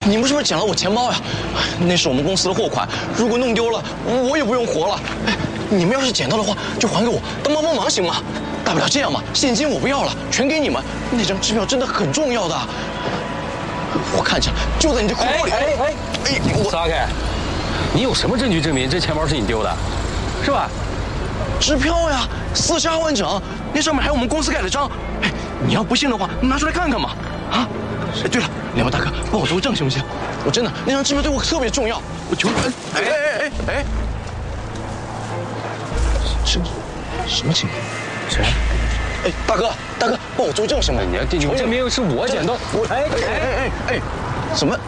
你们是不是捡了我钱包呀？那是我们公司的货款，如果弄丢了，我也不用活了。哎，你们要是捡到的话，就还给我，当帮忙行吗？大不了这样嘛，现金我不要了，全给你们。那张支票真的很重要的，我看着就在你这裤兜里。 撒开！你有什么证据证明这钱包是你丢的，是吧？ 支票呀，42万整，那上面还有我们公司盖的章。哎，你要不信的话，拿出来看看嘛。啊！哎，对了，两位大哥，帮我作证行不行？我真的那张支票对我特别重要，我求你们。哎，什么情况？ 谁？ 哎，大哥，帮我作证行吗？ 你证明是我捡到。 哎，什么？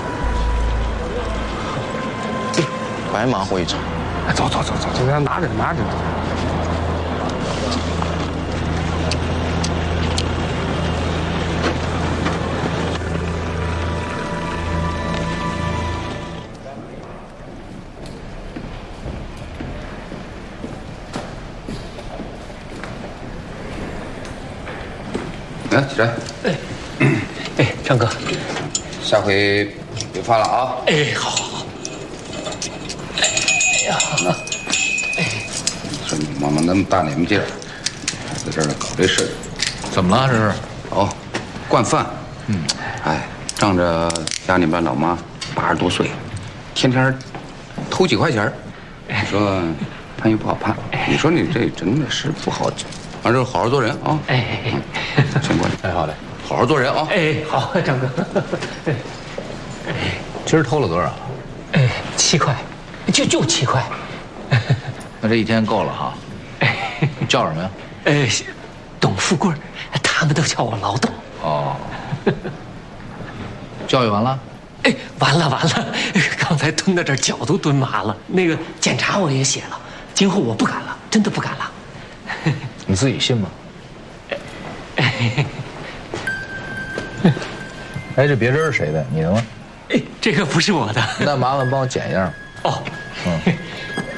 白忙活一场。 走，拿着。 来，起来。 哎，张哥， 下回别发了啊！ 哎，好。哎呀， 说你妈妈那么大年纪了，在这儿搞这事儿， 怎么了？这是？ 哦，惯犯。哎，仗着家里边老妈80多岁，天天偷几块钱，你说判又不好判，你说你这真的是不好。反正好好做人啊！先过来。 哎，好嘞， 好好做人啊！ 哎，好，张哥。 今儿偷了多少？ 7块，就7块。 那这一天够了哈。叫什么呀？ 董富贵，他们都叫我老董。 哦。教育完了？ 哎，完了，刚才蹲在这儿脚都蹲麻了。那个检查我也写了，今后我不敢了，真的不敢了。 你自己信吗？哎，这别针是谁的？你的吗？ 哎，这个不是我的。 那麻烦帮我剪一样。 哦。